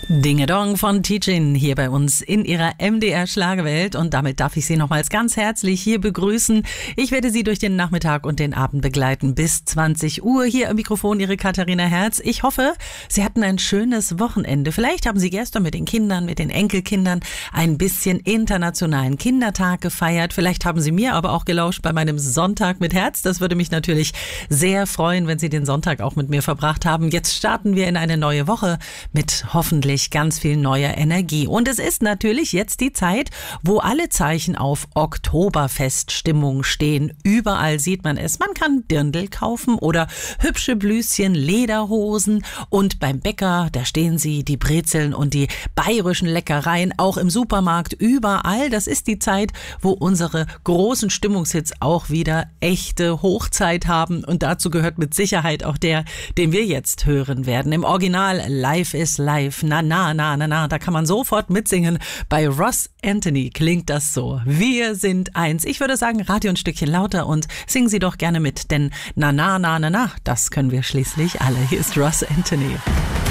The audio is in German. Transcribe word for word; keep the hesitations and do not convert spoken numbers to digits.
Dinge Dong von Teachin hier bei uns in ihrer M D R Schlagerwelt und damit darf ich Sie nochmals ganz herzlich hier begrüßen. Ich werde Sie durch den Nachmittag und den Abend begleiten bis zwanzig Uhr. Hier am Mikrofon Ihre Katharina Herz. Ich hoffe, Sie hatten ein schönes Wochenende. Vielleicht haben Sie gestern mit den Kindern, mit den Enkelkindern ein bisschen internationalen Kindertag gefeiert. Vielleicht haben Sie mir aber auch gelauscht bei meinem Sonntag mit Herz. Das würde mich natürlich sehr freuen, wenn Sie den Sonntag auch mit mir verbracht haben. Jetzt starten wir in eine neue Woche mit hoffentlich ganz viel neuer Energie. Und es ist natürlich jetzt die Zeit, wo alle Zeichen auf Oktoberfeststimmung stehen. Überall sieht man es. Man kann Dirndl kaufen oder hübsche Blüschen, Lederhosen. Und beim Bäcker, da stehen sie, die Brezeln und die bayerischen Leckereien. Auch im Supermarkt, überall. Das ist die Zeit, wo unsere großen Stimmungshits auch wieder echte Hochzeit haben. Und dazu gehört mit Sicherheit auch der, den wir jetzt hören werden. Im Original Life is Life. Na, na, na, na, na, da kann man sofort mitsingen. Bei Ross Anthony klingt das so. Wir sind eins. Ich würde sagen, Radio ein Stückchen lauter und singen Sie doch gerne mit, denn na, na, na, na, na, das können wir schließlich alle. Hier ist Ross Anthony.